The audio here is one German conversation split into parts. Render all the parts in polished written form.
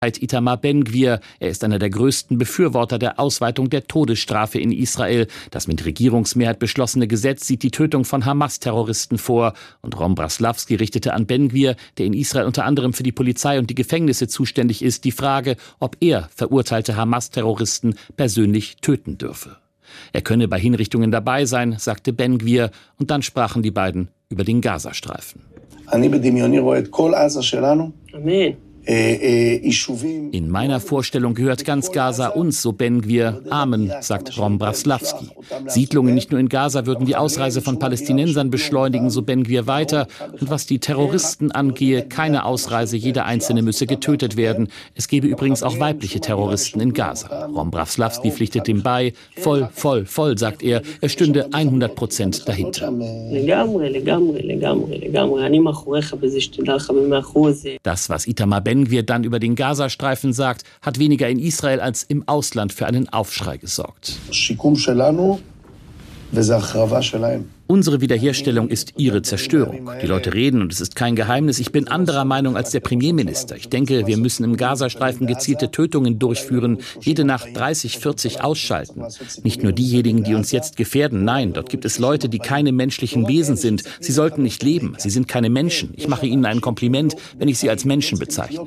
Itamar Ben-Gvir. Er ist einer der größten Befürworter der Ausweitung der Todesstrafe in Israel. Das mit Regierungsmehrheit beschlossene Gesetz sieht die Tötung von Hamas-Terroristen vor. Und Ron Braslavsky richtete an Ben-Gvir, der in Israel unter anderem für die Polizei und die Gefängnisse zuständig ist, die Frage, ob er verurteilte Hamas-Terroristen persönlich töten dürfe. Er könne bei Hinrichtungen dabei sein, sagte Ben-Gvir. Und dann sprachen die beiden über den Gazastreifen. Amen. In meiner Vorstellung gehört ganz Gaza uns, so Ben-Gvir. Amen, sagt Ron Braslavsky. Siedlungen nicht nur in Gaza würden die Ausreise von Palästinensern beschleunigen, so Ben-Gvir weiter. Und was die Terroristen angehe, keine Ausreise, jeder Einzelne müsse getötet werden. Es gebe übrigens auch weibliche Terroristen in Gaza. Ron Braslavsky pflichtet dem bei. Voll, sagt er. Er stünde 100% dahinter. Das, was Itamar Ben-Gvir dann über den Gazastreifen sagt, hat weniger in Israel als im Ausland für einen Aufschrei gesorgt. Unsere Wiederherstellung ist ihre Zerstörung. Die Leute reden, und es ist kein Geheimnis, ich bin anderer Meinung als der Premierminister. Ich denke, wir müssen im Gazastreifen gezielte Tötungen durchführen, jede Nacht 30, 40 ausschalten. Nicht nur diejenigen, die uns jetzt gefährden, nein, dort gibt es Leute, die keine menschlichen Wesen sind. Sie sollten nicht leben, sie sind keine Menschen. Ich mache ihnen ein Kompliment, wenn ich sie als Menschen bezeichne.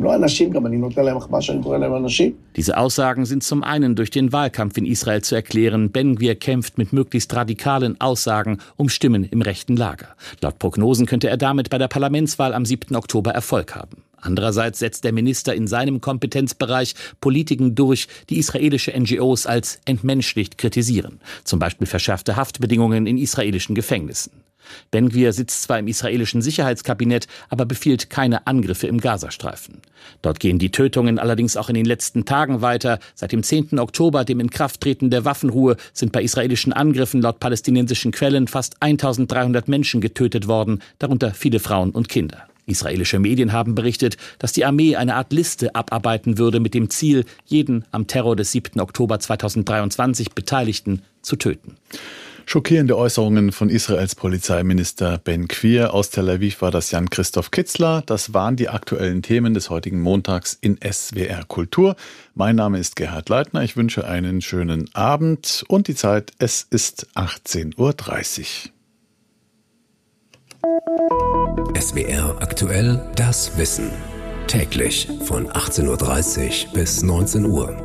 Diese Aussagen sind zum einen durch den Wahlkampf in Israel zu erklären. Ben-Gvir kämpft mit möglichst radikalen Aussagen um Stimmen im rechten Lager. Laut Prognosen könnte er damit bei der Parlamentswahl am 7. Oktober Erfolg haben. Andererseits setzt der Minister in seinem Kompetenzbereich Politiken durch, die israelische NGOs als entmenschlicht kritisieren. Zum Beispiel verschärfte Haftbedingungen in israelischen Gefängnissen. Ben-Gvir sitzt zwar im israelischen Sicherheitskabinett, aber befiehlt keine Angriffe im Gazastreifen. Dort gehen die Tötungen allerdings auch in den letzten Tagen weiter. Seit dem 10. Oktober, dem Inkrafttreten der Waffenruhe, sind bei israelischen Angriffen laut palästinensischen Quellen fast 1300 Menschen getötet worden, darunter viele Frauen und Kinder. Israelische Medien haben berichtet, dass die Armee eine Art Liste abarbeiten würde mit dem Ziel, jeden am Terror des 7. Oktober 2023 Beteiligten zu töten. Schockierende Äußerungen von Israels Polizeiminister Ben-Gvir. Aus Tel Aviv war das Jan-Christoph Kitzler. Das waren die aktuellen Themen des heutigen Montags in SWR Kultur. Mein Name ist Gerhard Leitner. Ich wünsche einen schönen Abend und die Zeit, es ist 18:30 Uhr. SWR aktuell, das Wissen. Täglich von 18:30 Uhr bis 19 Uhr.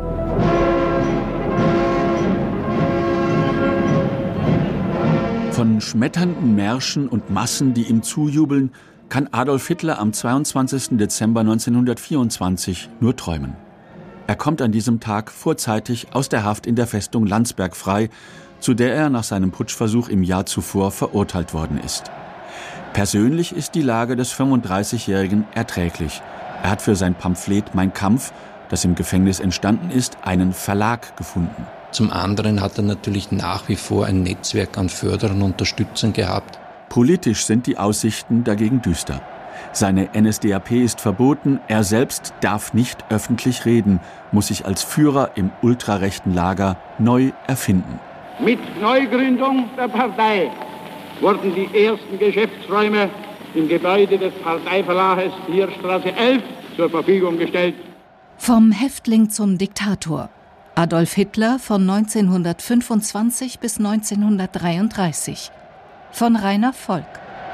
Von schmetternden Märschen und Massen, die ihm zujubeln, kann Adolf Hitler am 22. Dezember 1924 nur träumen. Er kommt an diesem Tag vorzeitig aus der Haft in der Festung Landsberg frei, zu der er nach seinem Putschversuch im Jahr zuvor verurteilt worden ist. Persönlich ist die Lage des 35-Jährigen erträglich. Er hat für sein Pamphlet Mein Kampf, das im Gefängnis entstanden ist, einen Verlag gefunden. Zum anderen hat er natürlich nach wie vor ein Netzwerk an Förderern und Unterstützern gehabt. Politisch sind die Aussichten dagegen düster. Seine NSDAP ist verboten, er selbst darf nicht öffentlich reden, muss sich als Führer im ultrarechten Lager neu erfinden. Mit Neugründung der Partei wurden die ersten Geschäftsräume im Gebäude des Parteiverlages Heerstraße 11 zur Verfügung gestellt. Vom Häftling zum Diktator. Adolf Hitler von 1925 bis 1933. Von Rainer Volk.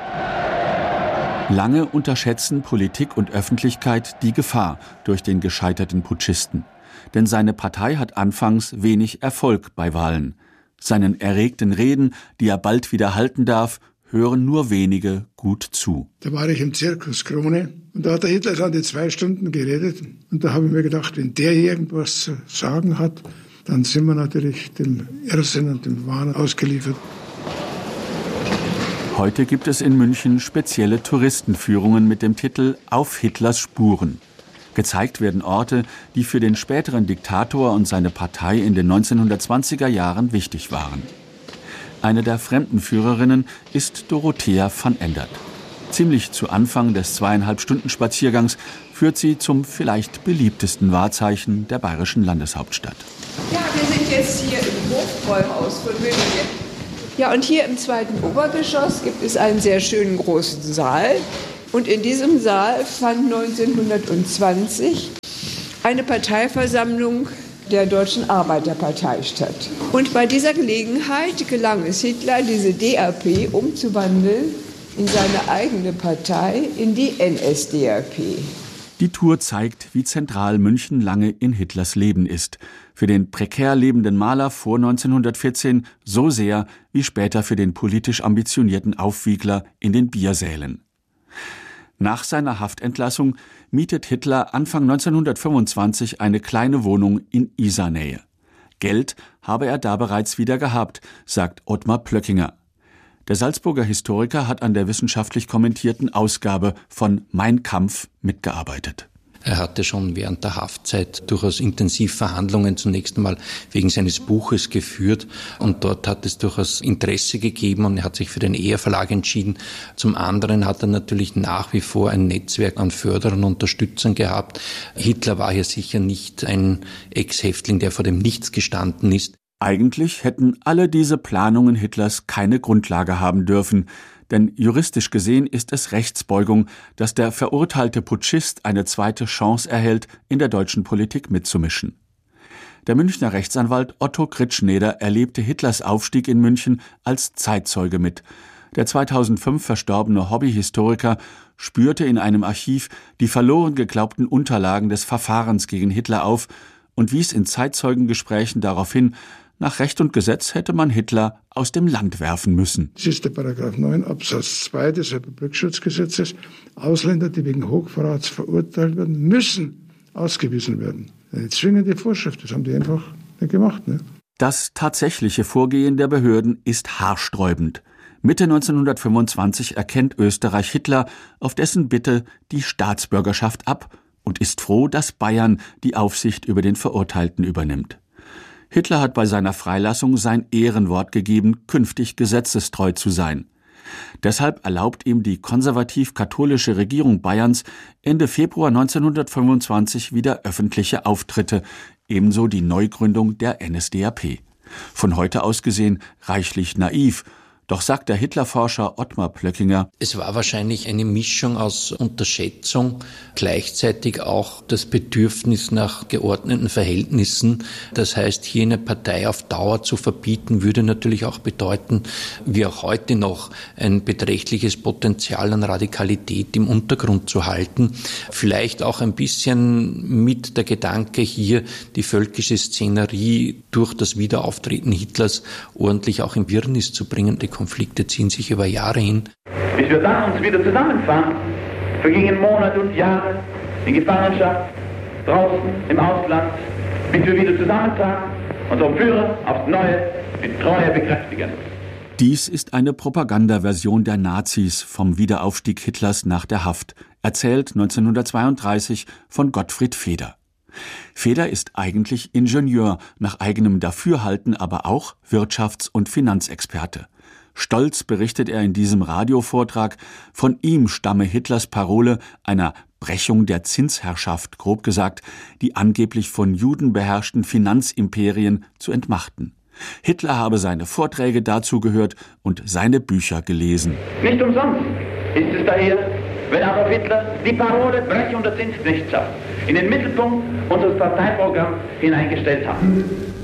Lange unterschätzen Politik und Öffentlichkeit die Gefahr durch den gescheiterten Putschisten. Denn seine Partei hat anfangs wenig Erfolg bei Wahlen. Seinen erregten Reden, die er bald wieder halten darf, hören nur wenige gut zu. Da war ich im Zirkus Krone und da hat der Hitler gerade 2 Stunden geredet. Und da habe ich mir gedacht, wenn der hier irgendwas zu sagen hat, dann sind wir natürlich dem Irrsinn und dem Wahn ausgeliefert. Heute gibt es in München spezielle Touristenführungen mit dem Titel Auf Hitlers Spuren. Gezeigt werden Orte, die für den späteren Diktator und seine Partei in den 1920er Jahren wichtig waren. Eine der Fremdenführerinnen ist Dorothea van Endert. Ziemlich zu Anfang des 2,5-Stunden-Spaziergangs führt sie zum vielleicht beliebtesten Wahrzeichen der bayerischen Landeshauptstadt. Ja, wir sind jetzt hier im Hofbräuhaus von München. Ja, und hier im 2. Obergeschoss gibt es einen sehr schönen großen Saal. Und in diesem Saal fand 1920 eine Parteiversammlung der Deutschen Arbeiterpartei statt. Und bei dieser Gelegenheit gelang es Hitler, diese DAP umzuwandeln in seine eigene Partei, in die NSDAP. Die Tour zeigt, wie zentral München lange in Hitlers Leben ist. Für den prekär lebenden Maler vor 1914 so sehr wie später für den politisch ambitionierten Aufwiegler in den Biersälen. Nach seiner Haftentlassung mietet Hitler Anfang 1925 eine kleine Wohnung in Isarnähe. Geld habe er da bereits wieder gehabt, sagt Ottmar Plöckinger. Der Salzburger Historiker hat an der wissenschaftlich kommentierten Ausgabe von Mein Kampf mitgearbeitet. Er hatte schon während der Haftzeit durchaus intensiv Verhandlungen zunächst einmal wegen seines Buches geführt und dort hat es durchaus Interesse gegeben und er hat sich für den EHR Verlag entschieden. Zum anderen hat er natürlich nach wie vor ein Netzwerk an Förderern und Unterstützern gehabt. Hitler war hier sicher nicht ein Ex-Häftling, der vor dem Nichts gestanden ist. Eigentlich hätten alle diese Planungen Hitlers keine Grundlage haben dürfen. Denn juristisch gesehen ist es Rechtsbeugung, dass der verurteilte Putschist eine zweite Chance erhält, in der deutschen Politik mitzumischen. Der Münchner Rechtsanwalt Otto Kritschneder erlebte Hitlers Aufstieg in München als Zeitzeuge mit. Der 2005 verstorbene Hobbyhistoriker spürte in einem Archiv die verloren geglaubten Unterlagen des Verfahrens gegen Hitler auf und wies in Zeitzeugengesprächen darauf hin, nach Recht und Gesetz hätte man Hitler aus dem Land werfen müssen. Das ist der § 9 Absatz 2 des Republikschutzgesetzes. Ausländer, die wegen Hochverrats verurteilt werden, müssen ausgewiesen werden. Eine zwingende Vorschrift, das haben die einfach nicht gemacht. Ne? Das tatsächliche Vorgehen der Behörden ist haarsträubend. Mitte 1925 erkennt Österreich Hitler auf dessen Bitte die Staatsbürgerschaft ab und ist froh, dass Bayern die Aufsicht über den Verurteilten übernimmt. Hitler hat bei seiner Freilassung sein Ehrenwort gegeben, künftig gesetzestreu zu sein. Deshalb erlaubt ihm die konservativ-katholische Regierung Bayerns Ende Februar 1925 wieder öffentliche Auftritte, ebenso die Neugründung der NSDAP. Von heute aus gesehen reichlich naiv. Doch sagt der Hitlerforscher Ottmar Plöckinger: Es war wahrscheinlich eine Mischung aus Unterschätzung, gleichzeitig auch das Bedürfnis nach geordneten Verhältnissen. Das heißt, hier eine Partei auf Dauer zu verbieten, würde natürlich auch bedeuten, wie auch heute noch, ein beträchtliches Potenzial an Radikalität im Untergrund zu halten. Vielleicht auch ein bisschen mit der Gedanke hier, die völkische Szenerie durch das Wiederauftreten Hitlers ordentlich auch in Wirrnis zu bringen. Die Konflikte ziehen sich über Jahre hin. Bis wir dann uns wieder zusammenfanden, vergingen Monate und Jahre in Gefangenschaft, draußen, im Ausland, bis wir wieder zusammentraten, unseren Führer aufs Neue mit Treue bekräftigen. Dies ist eine Propagandaversion der Nazis vom Wiederaufstieg Hitlers nach der Haft, erzählt 1932 von Gottfried Feder. Feder ist eigentlich Ingenieur, nach eigenem Dafürhalten aber auch Wirtschafts- und Finanzexperte. Stolz berichtet er in diesem Radiovortrag, von ihm stamme Hitlers Parole einer Brechung der Zinsherrschaft, grob gesagt, die angeblich von Juden beherrschten Finanzimperien zu entmachten. Hitler habe seine Vorträge dazu gehört und seine Bücher gelesen. Nicht umsonst ist es daher, wenn Adolf Hitler die Parole Brechung der Zinsknechtschaft in den Mittelpunkt unseres Parteiprogramms hineingestellt hat.